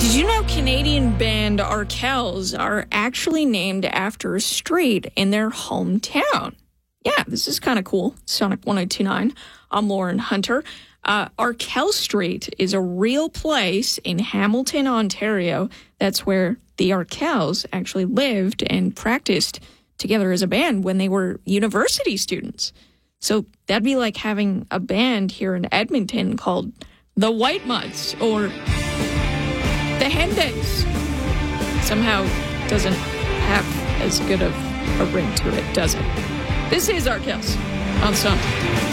Did you know Canadian band Arkells are actually named after a street in their hometown? Yeah, this is kind of cool. Sonic 1029. I'm Lauren Hunter. Arkell Street is a real place in Hamilton, Ontario. That's where the Arkells actually lived and practiced together as a band when they were university students. So that'd be like having a band here in Edmonton called the White Mutts or the Hendays. Somehow doesn't have as good of a ring to it, does it? This is Arkells on Sonic.